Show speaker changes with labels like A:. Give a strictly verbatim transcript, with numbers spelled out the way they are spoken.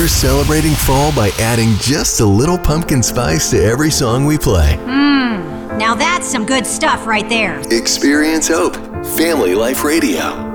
A: We're celebrating fall by adding just a little pumpkin spice to every song we play.
B: Mmm, now that's some good stuff right there.
A: Experience hope. Family Life Radio.